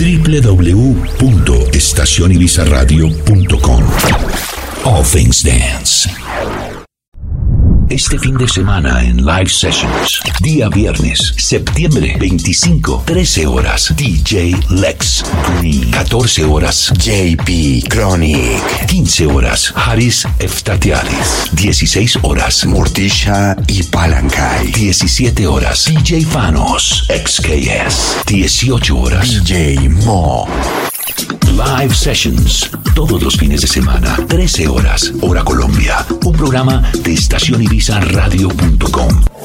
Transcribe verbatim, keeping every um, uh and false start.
w w w punto estación ibiza radio punto com. All Things Dance. Este fin de semana en Live Sessions, día viernes, septiembre veinticinco, trece horas, D J Lex Green, catorce horas, J P Chronic, quince horas, Haris Eftatialis, dieciséis horas, Mortisha y Palancay, diecisiete horas, D J Fanos, X K S, dieciocho horas, D J Mo. Live Sessions, todos los fines de semana, trece horas, hora Colombia, un programa de estación ibiza radio punto com.